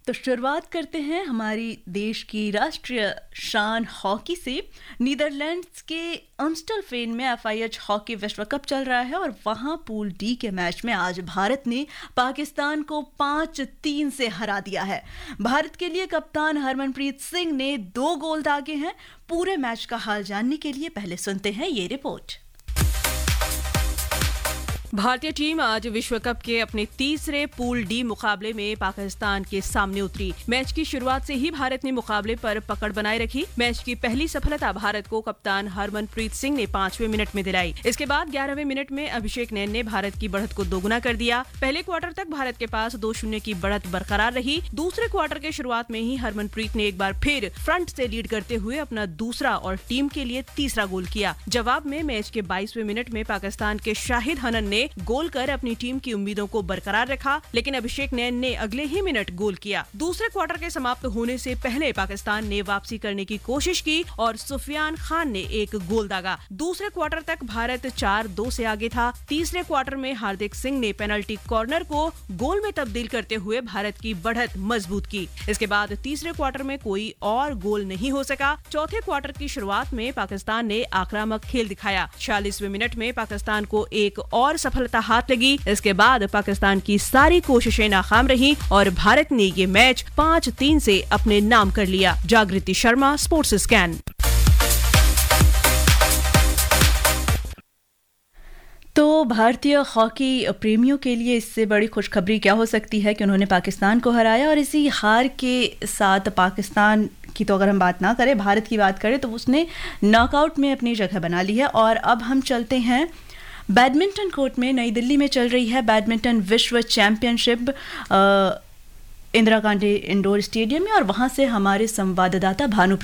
तो शुरुआत करते हैं हमारी देश की राष्ट्रीय शान हॉकी से। नीदरलैंड्स के अम्स्टलवेन में FIH हॉकी विश्व कप चल रहा है और वहां पूल डी के मैच में आज भारत ने पाकिस्तान को 5-3 से हरा दिया है। भारत के लिए कप्तान हरमनप्रीत सिंह ने 2 गोल दागे हैं। पूरे मैच का हाल जानने के लिए पहले सुनते हैं ये रिपोर्ट। भारतीय टीम आज विश्व कप के अपने तीसरे पूल डी मुकाबले में पाकिस्तान के सामने उतरी। मैच की शुरुआत से ही भारत ने मुकाबले पर पकड़ बनाए रखी। मैच की पहली सफलता भारत को कप्तान हरमनप्रीत सिंह ने 5वें मिनट में दिलाई। इसके बाद 11वें मिनट में अभिषेक नैन ने भारत की बढ़त को दोगुना कर दिया। पहले क्वार्टर तक भारत के पास 2-0 की बढ़त बरकरार रही। दूसरे क्वार्टर के शुरुआत में ही हरमनप्रीत ने एक बार फिर फ्रंट से लीड करते हुए अपना दूसरा और टीम के लिए तीसरा गोल किया। जवाब में मैच के 22वें मिनट में पाकिस्तान के शाहिद हनन ने गोल कर अपनी टीम की उम्मीदों को बरकरार रखा, लेकिन अभिषेक नैन ने अगले ही मिनट गोल किया। दूसरे क्वार्टर के समाप्त होने से पहले पाकिस्तान ने वापसी करने की कोशिश की और सुफियान खान ने एक गोल दागा। दूसरे क्वार्टर तक भारत 4-2 से आगे था। तीसरे क्वार्टर में हार्दिक सिंह ने पेनल्टी कॉर्नर को गोल में तब्दील करते हुए भारत की बढ़त मजबूत की। इसके बाद तीसरे क्वार्टर में कोई और गोल नहीं हो सका। चौथे क्वार्टर की शुरुआत में पाकिस्तान ने आक्रामक खेल दिखाया। 46वें मिनट में पाकिस्तान को एक और सफलता हाथ लगी। इसके बाद पाकिस्तान की सारी कोशिशें नाकाम रहीं और भारत ने ये मैच 5-3 से अपने नाम कर लिया। जागृति शर्मा, स्पोर्ट्स स्कैन। तो भारतीय हॉकी प्रेमियों के लिए इससे बड़ी खुशखबरी क्या हो सकती है कि उन्होंने पाकिस्तान को हराया। और इसी हार के साथ पाकिस्तान की तो अगर हम बात ना करें, भारत की बात करें, तो उसने नॉकआउट में अपनी जगह बना ली है। और अब हम चलते हैं बैडमिंटन कोर्ट में। नई दिल्ली में चल रही है बैडमिंटन विश्व championship Indira Gandhi indoor stadium में, और वहां से हमारे संवाददाता भानु